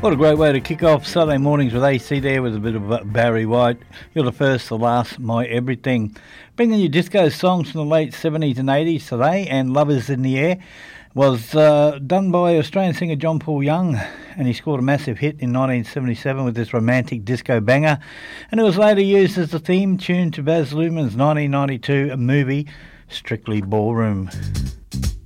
What a great way to kick off Saturday mornings with AC there with a bit of Barry White. You're the first, the last, my everything. Bringing you disco songs from the late 70s and 80s today, and Love Is In The Air was done by Australian singer John Paul Young, and he scored a massive hit in 1977 with this romantic disco banger, and it was later used as the theme tune to Baz Luhrmann's 1992 movie Strictly Ballroom.